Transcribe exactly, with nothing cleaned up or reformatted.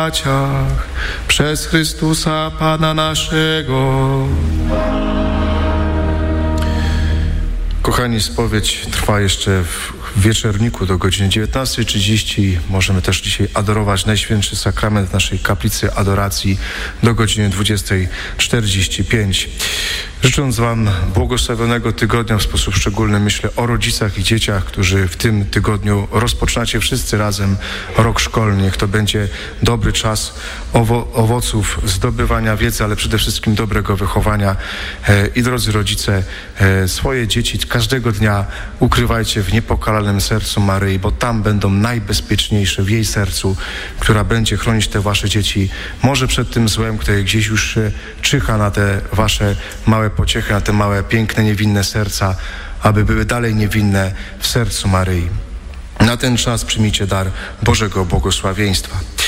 braciach, przez Chrystusa Pana naszego. Kochani, spowiedź trwa jeszcze w wieczorniku do godziny dziewiętnastej trzydzieści. Możemy też dzisiaj adorować Najświętszy Sakrament w naszej kaplicy adoracji do godziny dwudziestej czterdzieści pięć. Życząc Wam błogosławionego tygodnia, w sposób szczególny myślę o rodzicach i dzieciach, którzy w tym tygodniu rozpoczynacie wszyscy razem rok szkolny. Niech to będzie dobry czas owo- owoców zdobywania wiedzy, ale przede wszystkim dobrego wychowania. E, I drodzy rodzice, e, swoje dzieci każdego dnia ukrywajcie w niepokalanym sercu Maryi, bo tam będą najbezpieczniejsze, w jej sercu, która będzie chronić te wasze dzieci. Może przed tym złem, które gdzieś już czyha na te wasze małe pociechy, na te małe, piękne, niewinne serca, aby były dalej niewinne w sercu Maryi. Na ten czas przyjmijcie dar Bożego błogosławieństwa.